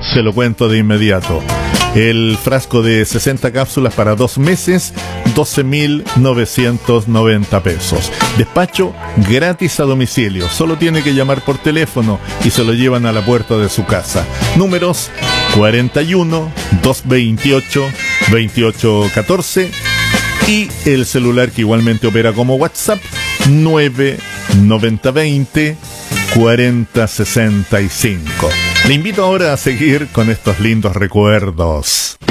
Se lo cuento de inmediato. El frasco de 60 cápsulas para 2 meses, 12.990 pesos. Despacho gratis a domicilio. Solo tiene que llamar por teléfono y se lo llevan a la puerta de su casa. Números 41 228 2814 y el celular que igualmente opera como WhatsApp 99020 4065. Le invito ahora a seguir con estos lindos recuerdos.